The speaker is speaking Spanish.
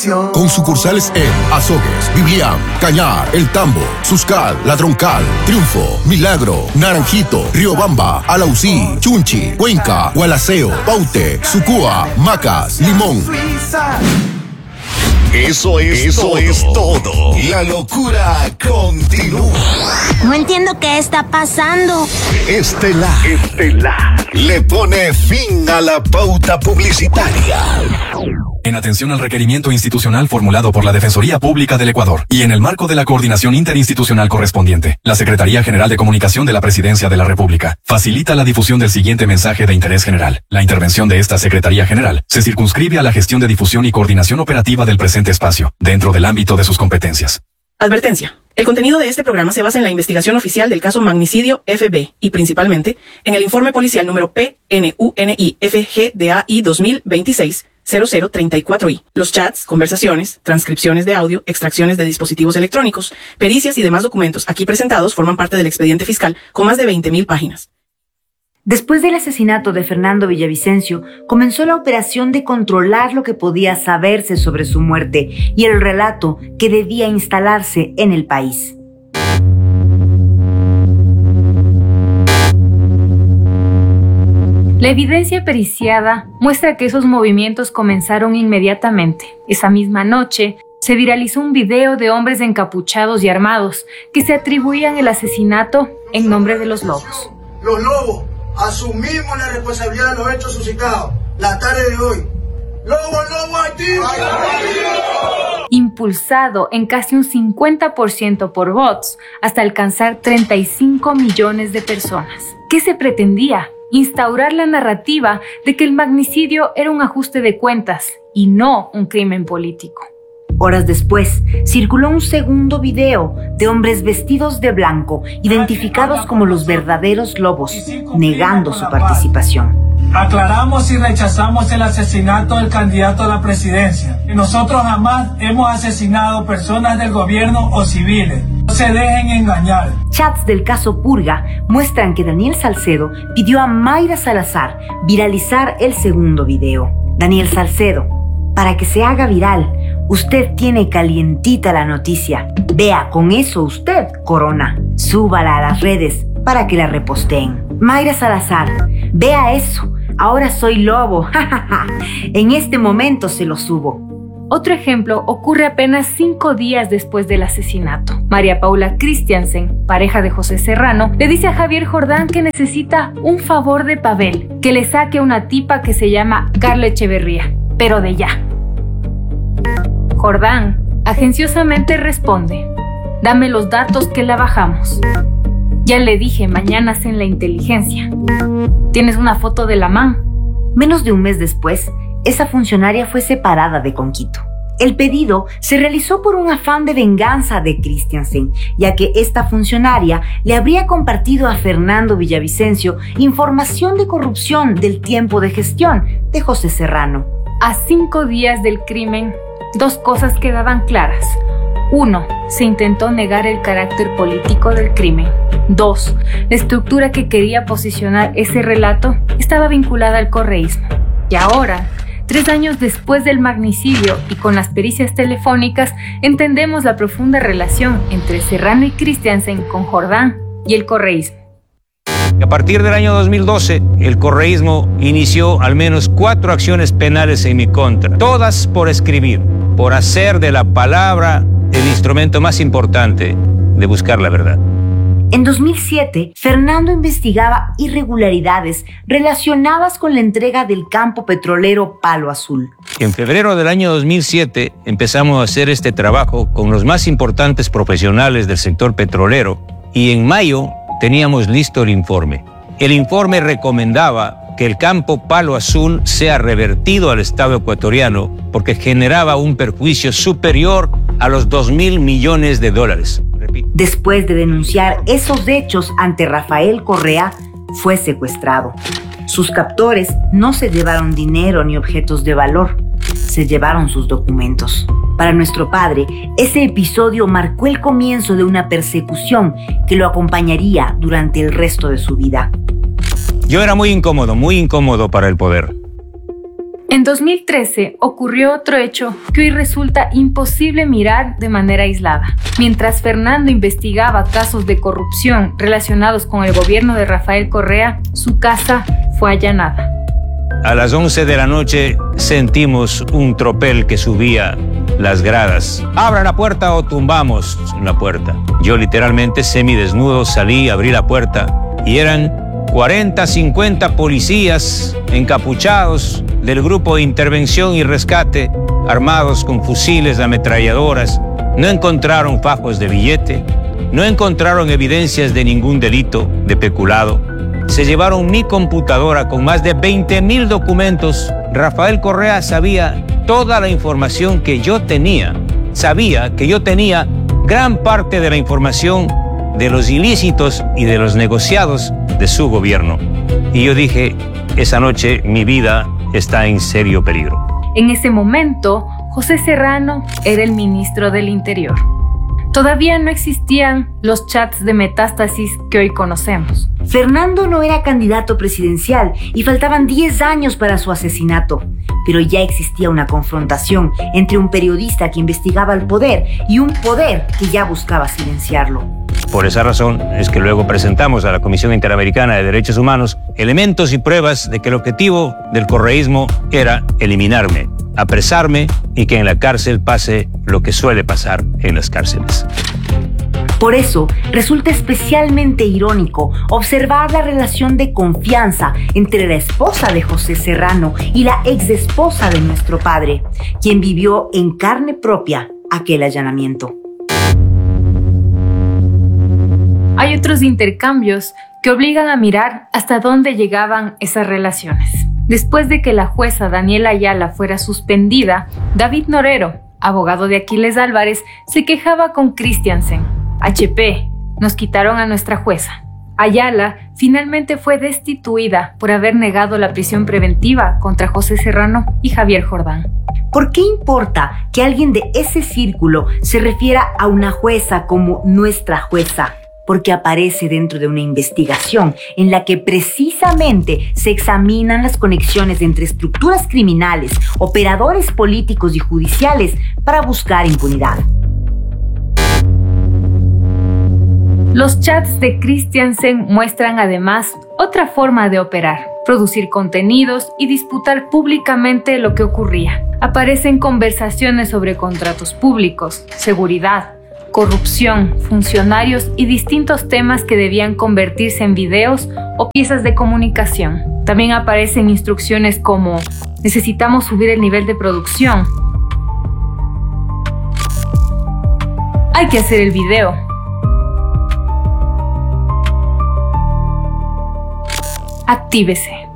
Con sucursales en Azogues, Biblián, Cañar, El Tambo, Suscal, La Troncal, Triunfo, Milagro, Naranjito, Riobamba, Alausí, Chunchi, Cuenca, Gualaceo, Paute, Sucúa, Macas, Limón. Eso es todo. La locura continúa. No entiendo qué está pasando. Estelar le pone fin a la pauta publicitaria. En atención al requerimiento institucional formulado por la Defensoría Pública del Ecuador y en el marco de la coordinación interinstitucional correspondiente, la Secretaría General de Comunicación de la Presidencia de la República facilita la difusión del siguiente mensaje de interés general. La intervención de esta Secretaría General se circunscribe a la gestión de difusión y coordinación operativa del presente espacio, dentro del ámbito de sus competencias. Advertencia. El contenido de este programa se basa en la investigación oficial del caso Magnicidio FB y principalmente en el informe policial número PNUNI-FGDAI 2026-0034I. Los chats, conversaciones, transcripciones de audio, extracciones de dispositivos electrónicos, pericias y demás documentos aquí presentados forman parte del expediente fiscal con más de 20.000 páginas. Después del asesinato de Fernando Villavicencio, comenzó la operación de controlar lo que podía saberse sobre su muerte y el relato que debía instalarse en el país. La evidencia periciada muestra que esos movimientos comenzaron inmediatamente. Esa misma noche, se viralizó un video de hombres encapuchados y armados que se atribuían el asesinato en nombre de los lobos. Los lobos asumimos la responsabilidad de los hechos suscitados la tarde de hoy. ¡Lobo, activo! Impulsado en casi un 50% por bots, hasta alcanzar 35 millones de personas. ¿Qué se pretendía? Instaurar la narrativa de que el magnicidio era un ajuste de cuentas y no un crimen político. Horas después, circuló un segundo video de hombres vestidos de blanco, identificados como los verdaderos lobos, negando su participación. Aclaramos y rechazamos el asesinato del candidato a la presidencia. Nosotros jamás hemos asesinado personas del gobierno o civiles. No se dejen engañar. Chats del caso Purga muestran que Daniel Salcedo pidió a Mayra Salazar viralizar el segundo video. Daniel Salcedo, para que se haga viral, usted tiene calientita la noticia. Vea, con eso usted corona. Súbala a las redes para que la reposteen. Mayra Salazar, vea eso. Ahora soy lobo. En este momento se lo subo. Otro ejemplo ocurre apenas 5 días después del asesinato. María Paula Christiansen, pareja de José Serrano, le dice a Javier Jordán que necesita un favor de Pavel, que le saque a una tipa que se llama Carla Echeverría, pero de ya. Jordán agenciosamente responde: dame los datos que la bajamos. Ya le dije, mañana hacen la inteligencia. ¿Tienes una foto de la man? Menos de un mes después, esa funcionaria fue separada de Conquito. El pedido se realizó por un afán de venganza de Christiansen, ya que esta funcionaria le habría compartido a Fernando Villavicencio información de corrupción del tiempo de gestión de José Serrano. A 5 días del crimen, 2 cosas quedaban claras. 1. Se intentó negar el carácter político del crimen. 2. La estructura que quería posicionar ese relato estaba vinculada al correísmo. Y ahora, 3 años después del magnicidio y con las pericias telefónicas, entendemos la profunda relación entre Serrano y Christiansen con Jordán y el correísmo. A partir del año 2012, el correísmo inició al menos 4 acciones penales en mi contra, todas por escribir, por hacer de la palabra el instrumento más importante de buscar la verdad. En 2007, Fernando investigaba irregularidades relacionadas con la entrega del campo petrolero Palo Azul. En febrero del año 2007 empezamos a hacer este trabajo con los más importantes profesionales del sector petrolero y en mayo teníamos listo el informe. El informe recomendaba que el campo Palo Azul sea revertido al Estado ecuatoriano porque generaba un perjuicio superior a los $2.000 millones. Después de denunciar esos hechos ante Rafael Correa, fue secuestrado. Sus captores no se llevaron dinero ni objetos de valor, se llevaron sus documentos. Para nuestro padre, ese episodio marcó el comienzo de una persecución que lo acompañaría durante el resto de su vida. Yo era muy incómodo para el poder. En 2013 ocurrió otro hecho que hoy resulta imposible mirar de manera aislada. Mientras Fernando investigaba casos de corrupción relacionados con el gobierno de Rafael Correa, su casa fue allanada. A las 11 de la noche sentimos un tropel que subía las gradas. ¡Abra la puerta o tumbamos la puerta! Yo literalmente semidesnudo salí, abrí la puerta y eran 40, 50 policías encapuchados del grupo de intervención y rescate, armados con fusiles, ametralladoras. No encontraron fajos de billete, no encontraron evidencias de ningún delito de peculado. Se llevaron mi computadora con más de 20,000 documentos. Rafael Correa sabía toda la información que yo tenía. Sabía que yo tenía gran parte de la información de los ilícitos y de los negociados de su gobierno. Y yo dije, esa noche mi vida está en serio peligro. En ese momento, José Serrano era el ministro del Interior. Todavía no existían los chats de metástasis que hoy conocemos. Fernando no era candidato presidencial y faltaban 10 años para su asesinato, pero ya existía una confrontación entre un periodista que investigaba el poder y un poder que ya buscaba silenciarlo. Por esa razón es que luego presentamos a la Comisión Interamericana de Derechos Humanos elementos y pruebas de que el objetivo del correísmo era eliminarme, apresarme y que en la cárcel pase lo que suele pasar en las cárceles. Por eso, resulta especialmente irónico observar la relación de confianza entre la esposa de José Serrano y la exesposa de nuestro padre, quien vivió en carne propia aquel allanamiento. Hay otros intercambios que obligan a mirar hasta dónde llegaban esas relaciones. Después de que la jueza Daniela Ayala fuera suspendida, David Norero, abogado de Aquiles Álvarez, se quejaba con Christiansen. HP, nos quitaron a nuestra jueza. Ayala finalmente fue destituida por haber negado la prisión preventiva contra José Serrano y Javier Jordán. ¿Por qué importa que alguien de ese círculo se refiera a una jueza como nuestra jueza? Porque aparece dentro de una investigación en la que precisamente se examinan las conexiones entre estructuras criminales, operadores políticos y judiciales para buscar impunidad. Los chats de Christiansen muestran además otra forma de operar, producir contenidos y disputar públicamente lo que ocurría. Aparecen conversaciones sobre contratos públicos, seguridad, corrupción, funcionarios y distintos temas que debían convertirse en videos o piezas de comunicación. También aparecen instrucciones como: necesitamos subir el nivel de producción. Hay que hacer el video. Actívese.